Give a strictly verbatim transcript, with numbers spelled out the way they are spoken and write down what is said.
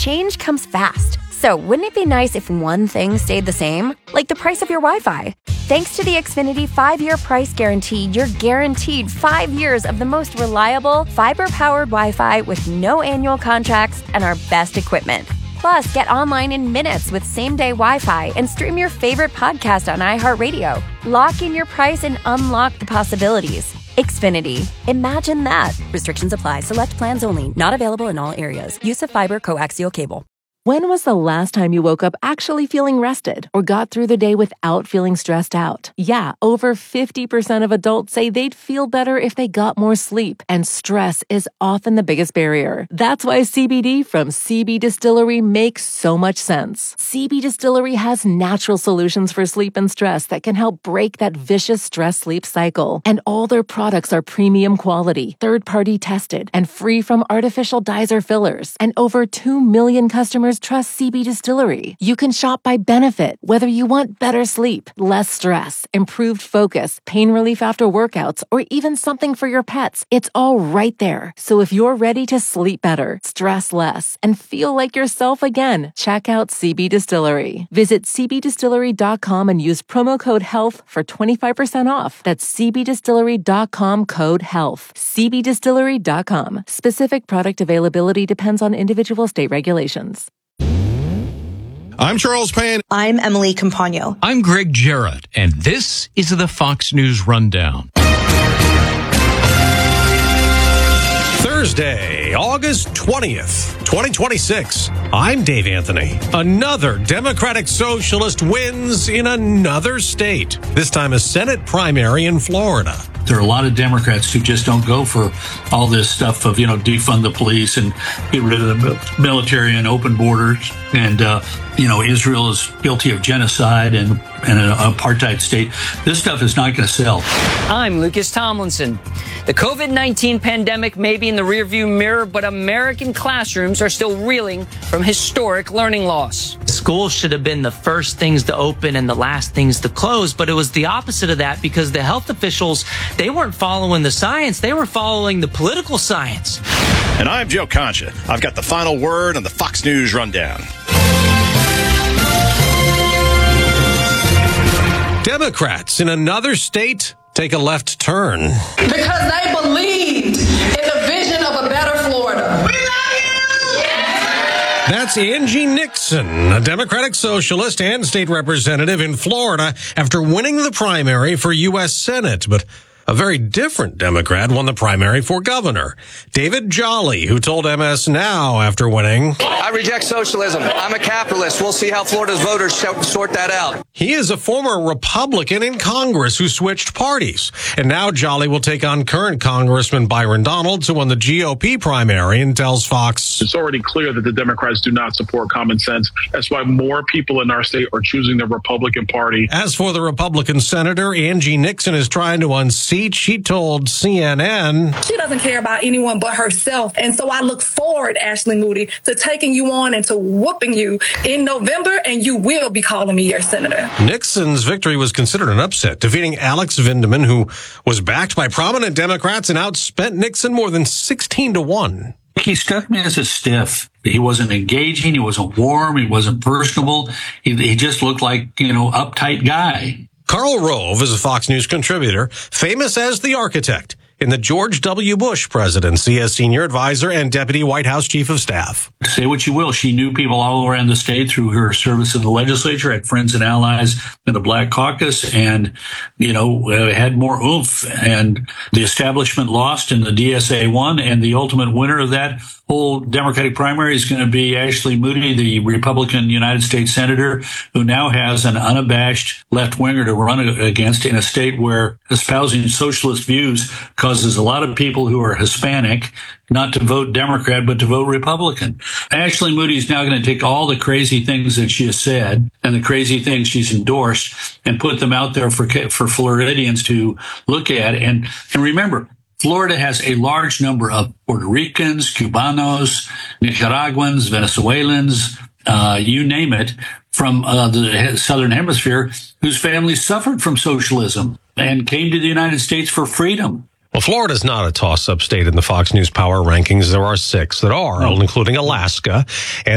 change comes fast. So wouldn't it be nice if one thing stayed the same? Like the price of your Wi-Fi. Thanks to the Xfinity five-year price guarantee, you're guaranteed five years of the most reliable, fiber-powered Wi-Fi with no annual contracts and our best equipment. Plus, get online in minutes with same-day Wi-Fi and stream your favorite podcast on iHeartRadio. Lock in your price and unlock the possibilities. Xfinity. Imagine that. Restrictions apply. Select plans only. Not available in all areas. Use of fiber coaxial cable. When was the last time you woke up actually feeling rested or got through the day without feeling stressed out? Yeah, over fifty percent of adults say they'd feel better if they got more sleep, and stress is often the biggest barrier. That's why C B D from C B Distillery makes so much sense. C B Distillery has natural solutions for sleep and stress that can help break that vicious stress-sleep cycle. And all their products are premium quality, third-party tested, and free from artificial dyes or fillers. And over two million customers trust C B Distillery. You can shop by benefit, whether you want better sleep, less stress, improved focus, pain relief after workouts, or even something for your pets. It's all right there. So if you're ready to sleep better, stress less, and feel like yourself again, check out C B Distillery. Visit c b distillery dot com and use promo code HEALTH for twenty-five percent off. That's c b distillery dot com code HEALTH. c b distillery dot com. Specific product availability depends on individual state regulations. I'm Charles Payne. I'm Emily Campagno. I'm Greg Jarrett, and this is the Fox News Rundown. Thursday, August twentieth, twenty twenty-six. I'm Dave Anthony. Another Democratic Socialist wins in another state, this time a Senate primary in Florida. There are a lot of Democrats who just don't go for all this stuff of, you know, defund the police and get rid of the military and open borders. And, uh, you know, Israel is guilty of genocide and, and an apartheid state. This stuff is not going to sell. I'm Lucas Tomlinson. The COVID nineteen pandemic may be in the rearview mirror, but American classrooms are still reeling from historic learning loss. Schools should have been the first things to open and the last things to close, but it was the opposite of that because the health officials, they weren't following the science, they were following the political science. And I'm Joe Concha. I've got the final word on the Fox News Rundown. Democrats in another state take a left turn. Because they believed in the vision of a better Florida. We love you! Yes! That's Angie Nixon, a Democratic Socialist and state representative in Florida after winning the primary for U S Senate. But a very different Democrat won the primary for governor. David Jolly, who told M S Now after winning, I reject socialism. I'm a capitalist. We'll see how Florida's voters sort that out. He is a former Republican in Congress who switched parties. And now Jolly will take on current Congressman Byron Donalds, who won the G O P primary, and tells Fox, it's already clear that the Democrats do not support common sense. That's why more people in our state are choosing the Republican Party. As for the Republican senator, Angie Nixon is trying to unseat. She told C N N, she doesn't care about anyone but herself. And so I look forward, Ashley Moody, to taking you on and to whooping you in November, and you will be calling me your senator. Nixon's victory was considered an upset, defeating Alex Vindeman, who was backed by prominent Democrats and outspent Nixon more than sixteen to one. He struck me as a stiff. He wasn't engaging. He wasn't warm. He wasn't personable. He, he just looked like, you know, uptight guy. Karl Rove is a Fox News contributor, famous as the architect in the George W. Bush presidency as senior advisor and deputy White House chief of staff. Say what you will, she knew people all around the state through her service in the legislature, had friends and allies in the Black Caucus, and, you know, uh, had more oomph. And the establishment lost and the D S A won, and the ultimate winner of that whole Democratic primary is going to be Ashley Moody, the Republican United States Senator, who now has an unabashed left-winger to run against in a state where espousing socialist views causes a lot of people who are Hispanic not to vote Democrat, but to vote Republican. Ashley Moody is now going to take all the crazy things that she has said and the crazy things she's endorsed and put them out there for for Floridians to look at. And, and remember, Florida has a large number of Puerto Ricans, Cubanos, Nicaraguans, Venezuelans, uh, you name it, from uh, the Southern Hemisphere, whose families suffered from socialism and came to the United States for freedom. Well, Florida's not a toss-up state in the Fox News Power Rankings. There are six that are, including Alaska. And